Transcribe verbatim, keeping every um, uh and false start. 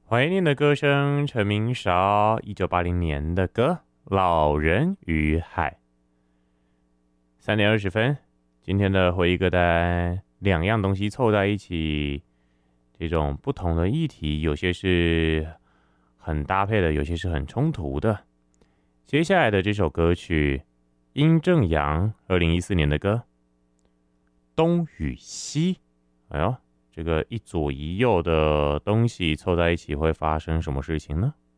怀念的歌声，陈明韶一九八零年的歌《老人与海》。三点二十分，今天的回忆歌单，两样东西凑在一起，这种不同的议题，有些是很搭配的，有些是很冲突的。接下来的这首歌曲，殷正阳二零一四年的歌《东与西》。哎呦，这个一左一右的东西凑在一起会发生什么事情呢？